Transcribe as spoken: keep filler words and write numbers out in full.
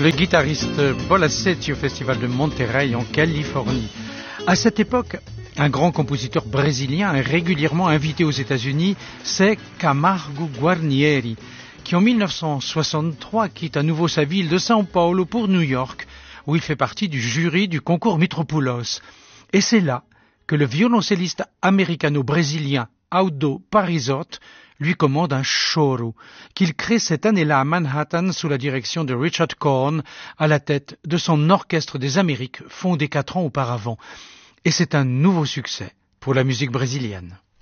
le guitariste Bolassetti au Festival de Monterrey en Californie. À cette époque, un grand compositeur brésilien est régulièrement invité aux États-Unis, c'est Camargo Guarnieri, qui en mille neuf cent soixante-trois quitte à nouveau sa ville de São Paulo pour New York, où il fait partie du jury du concours Mitropoulos. Et c'est là que le violoncelliste américano-brésilien Aldo Parisotto lui commande un choro qu'il crée cette année-là à Manhattan sous la direction de Richard Korn à la tête de son Orchestre des Amériques fondé quatre ans auparavant. Et c'est un nouveau succès pour la musique brésilienne.